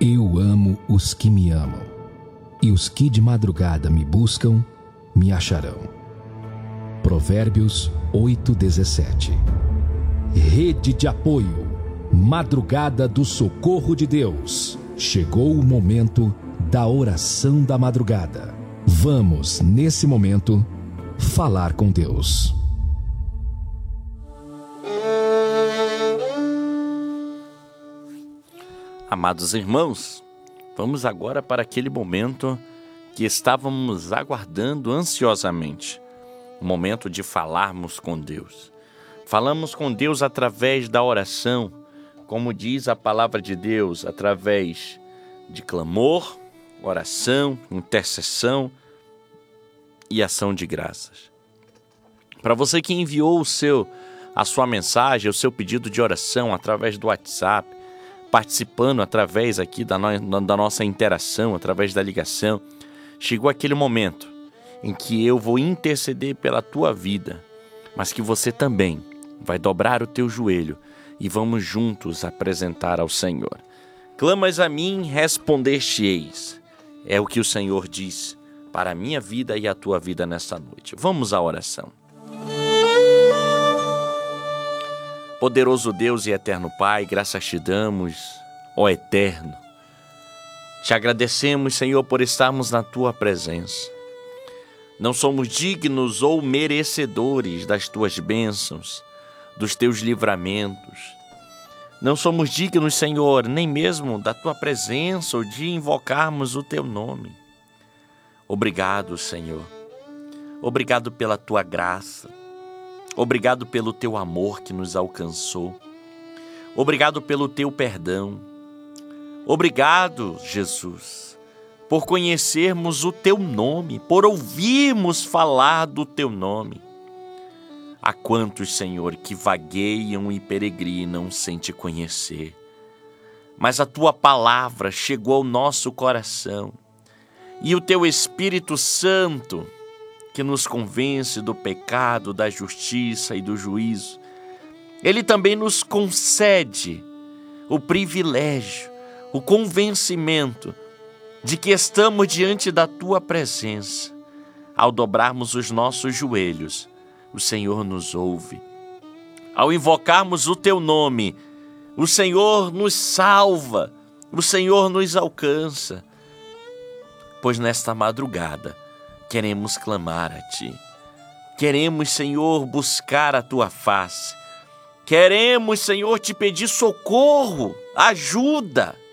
Eu amo os que me amam, e os que de madrugada me buscam, me acharão. Provérbios 8:17. Rede de apoio, madrugada do socorro de Deus. Chegou o momento da oração da madrugada. Vamos, nesse momento, falar com Deus. Amados irmãos, vamos agora para aquele momento que estávamos aguardando ansiosamente. O momento de falarmos com Deus. Falamos com Deus através da oração, como diz a palavra de Deus, através de clamor, oração, intercessão e ação de graças. Para você que enviou a sua mensagem, o seu pedido de oração através do WhatsApp, participando através aqui da nossa interação, através da ligação, chegou aquele momento em que eu vou interceder pela tua vida, mas que você também vai dobrar o teu joelho e vamos juntos apresentar ao Senhor. Clamas a mim, responder-te-eis. É o que o Senhor diz para a minha vida e a tua vida nesta noite. Vamos à oração. Poderoso Deus e eterno Pai, graças te damos, ó Eterno. Te agradecemos, Senhor, por estarmos na tua presença. Não somos dignos ou merecedores das tuas bênçãos, dos teus livramentos. Não somos dignos, Senhor, nem mesmo da tua presença ou de invocarmos o teu nome. Obrigado, Senhor. Obrigado pela tua graça. Obrigado pelo teu amor que nos alcançou. Obrigado pelo teu perdão. Obrigado, Jesus, por conhecermos o teu nome, por ouvirmos falar do teu nome. Há quantos, Senhor, que vagueiam e peregrinam sem te conhecer. Mas a tua palavra chegou ao nosso coração e o teu Espírito Santo, que nos convence do pecado, da justiça e do juízo, ele também nos concede o privilégio, o convencimento de que estamos diante da tua presença. Ao dobrarmos os nossos joelhos, o Senhor nos ouve. Ao invocarmos o teu nome, o Senhor nos salva, o Senhor nos alcança. Pois nesta madrugada, queremos clamar a Ti. Queremos, Senhor, buscar a Tua face. Queremos, Senhor, Te pedir socorro, ajuda.